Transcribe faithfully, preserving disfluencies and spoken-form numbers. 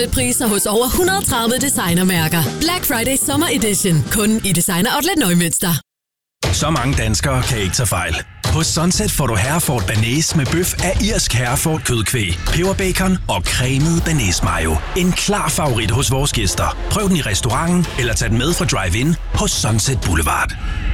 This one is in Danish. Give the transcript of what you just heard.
Priser hos over et hundrede og tredive designermærker. Black Friday Summer Edition. Kun i Designer Outlet Neumünster. Så mange danskere kan ikke tage fejl. Hos Sunset får du Hereford Bearnaise med bøf af irsk Hereford kødkvæg, peberbacon og cremet bearnaise mayo. En klar favorit hos vores gæster. Prøv den i restauranten eller tag den med fra drive-in hos Sunset Boulevard.